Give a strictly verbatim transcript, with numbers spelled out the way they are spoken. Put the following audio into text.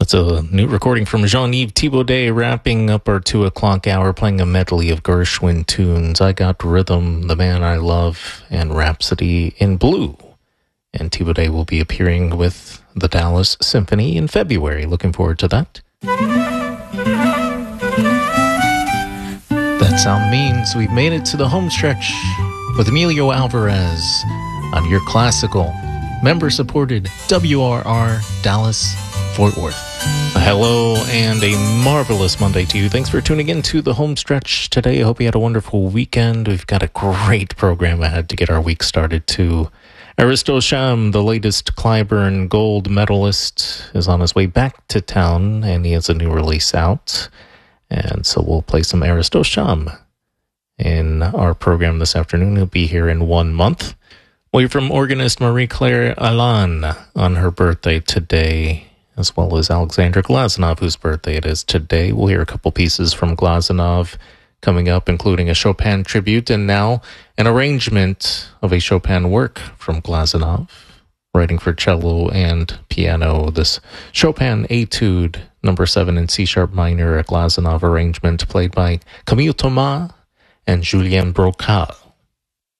That's a new recording from Jean-Yves Thibaudet, wrapping up our two o'clock hour, playing a medley of Gershwin tunes. I Got Rhythm, The Man I Love, and Rhapsody in Blue. And Thibaudet will be appearing with the Dallas Symphony in February. Looking forward to that. That sound means we've made it to the home stretch with Emilio Alvarez on your classical, member-supported W R R Dallas Fort Worth. A hello and a marvelous Monday to you. Thanks for tuning in to the home stretch today. I hope you had a wonderful weekend. We've got a great program ahead to get our week started too. Aristo Sham, the latest Clyburn Gold medalist, is on his way back to town, and he has a new release out. And so we'll play some Aristo Sham in our program this afternoon. He'll be here in one month. We'll hear from organist Marie-Claire Allan on her birthday today, as well as Alexander Glazunov, whose birthday it is today. We'll hear a couple pieces from Glazunov coming up, including a Chopin tribute, and now an arrangement of a Chopin work from Glazunov, writing for cello and piano. This Chopin Etude number seven in C-sharp minor, a Glazunov arrangement played by Camille Thomas and Julien Brocal.